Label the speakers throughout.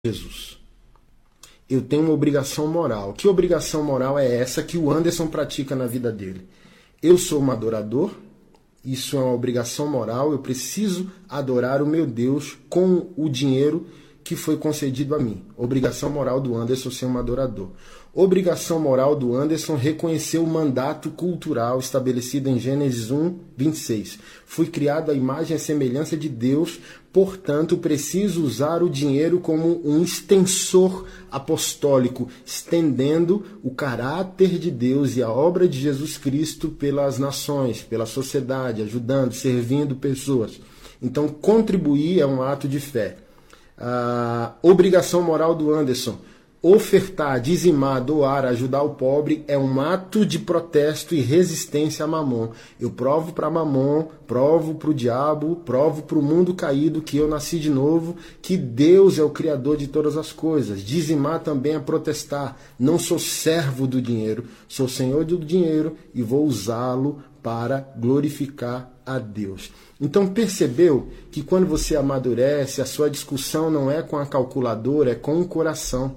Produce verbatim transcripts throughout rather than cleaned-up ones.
Speaker 1: Jesus. Eu tenho uma obrigação moral. Que obrigação moral é essa que o Anderson pratica na vida dele? Eu sou um adorador, isso é uma obrigação moral, eu preciso adorar o meu Deus com o dinheiro que foi concedido a mim. Obrigação moral do Anderson ser um adorador. Obrigação moral do Anderson reconhecer o mandato cultural estabelecido em Gênesis um, vinte e seis. Fui criado à imagem e semelhança de Deus, portanto preciso usar o dinheiro como um extensor apostólico, estendendo o caráter de Deus e a obra de Jesus Cristo pelas nações, pela sociedade, ajudando, servindo pessoas. Então contribuir é um ato de fé. A obrigação moral do Anderson: ofertar, dizimar, doar, ajudar o pobre é um ato de protesto e resistência a Mamon. Eu provo para Mamon, provo para o diabo, provo para o mundo caído que eu nasci de novo, que Deus é o Criador de todas as coisas. Dizimar também é protestar. Não sou servo do dinheiro, sou senhor do dinheiro e vou usá-lo para glorificar a Deus. Então percebeu que quando você amadurece, a sua discussão não é com a calculadora, é com o coração.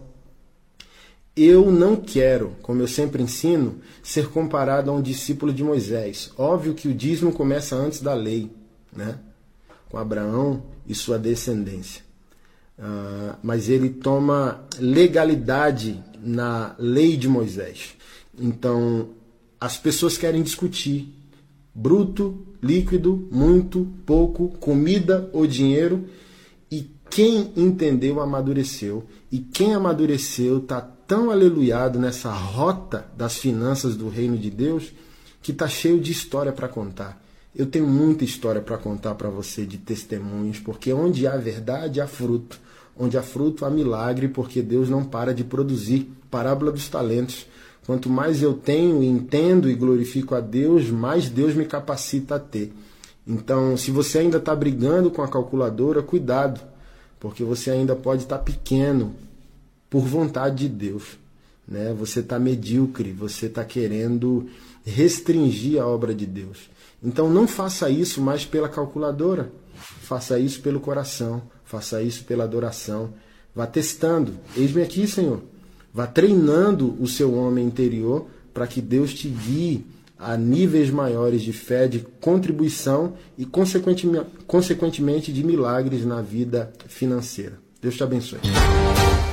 Speaker 1: Eu não quero, como eu sempre ensino, ser comparado a um discípulo de Moisés. Óbvio que o dízimo começa antes da lei, né? Com Abraão e sua descendência. Uh, mas ele toma legalidade na lei de Moisés. Então, as pessoas querem discutir bruto, líquido, muito, pouco, comida ou dinheiro. E quem entendeu, amadureceu. E quem amadureceu está tão aleluiado nessa rota das finanças do reino de Deus que está cheio de história para contar. Eu tenho muita história para contar para você de testemunhos, porque onde há verdade, há fruto. Onde há fruto, há milagre, porque Deus não para de produzir. Parábola dos talentos. Quanto mais eu tenho, entendo e glorifico a Deus, mais Deus me capacita a ter. Então, se você ainda está brigando com a calculadora, cuidado, porque você ainda pode estar pequeno por vontade de Deus, né? Você está medíocre, você está querendo restringir a obra de Deus. Então não faça isso mais pela calculadora, faça isso pelo coração, faça isso pela adoração. Vá testando, eis-me aqui, Senhor. Vá treinando o seu homem interior para que Deus te guie a níveis maiores de fé, de contribuição e, consequentemente, consequentemente de milagres na vida financeira. Deus te abençoe.